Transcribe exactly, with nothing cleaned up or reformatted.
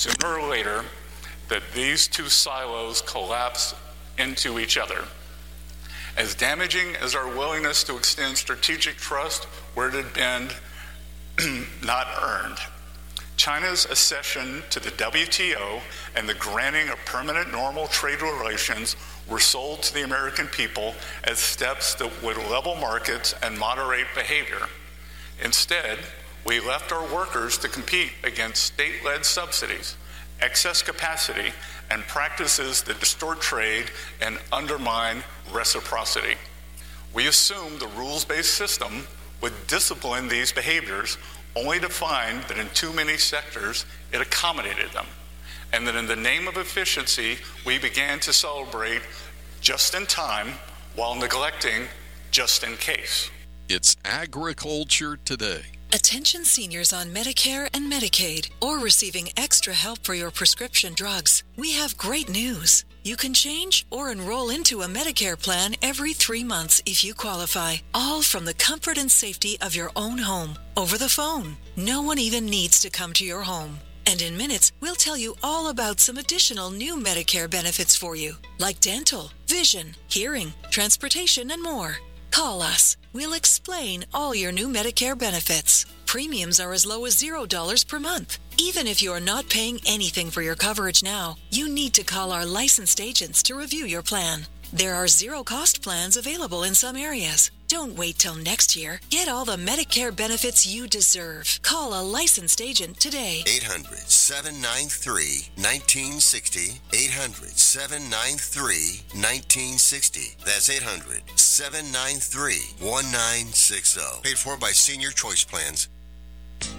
sooner or later that these two silos collapse into each other. As damaging as our willingness to extend strategic trust where it had been not earned, China's accession to the W T O and the granting of permanent normal trade relations were sold to the American people as steps that would level markets and moderate behavior. Instead, we left our workers to compete against state-led subsidies, excess capacity, and practices that distort trade and undermine reciprocity. We assumed the rules-based system would discipline these behaviors, only to find that in too many sectors it accommodated them, and that in the name of efficiency we began to celebrate just in time while neglecting just in case. It's Agriculture Today. Attention seniors on Medicare and Medicaid or receiving extra help for your prescription drugs. We have great news. You can change or enroll into a Medicare plan every three months if you qualify, all from the comfort and safety of your own home, over the phone. No one even needs to come to your home. And in minutes, we'll tell you all about some additional new Medicare benefits for you, like dental, vision, hearing, transportation, and more. Call us. We'll explain all your new Medicare benefits. Premiums are as low as zero dollars per month. Even if you are not paying anything for your coverage now, you need to call our licensed agents to review your plan. There are zero-cost plans available in some areas. Don't wait till next year. Get all the Medicare benefits you deserve. Call a licensed agent today. eight hundred, seven nine three, one nine six zero. eight hundred, seven nine three, one nine six zero. That's eight hundred, seven nine three, one nine six zero. Paid for by Senior Choice Plans.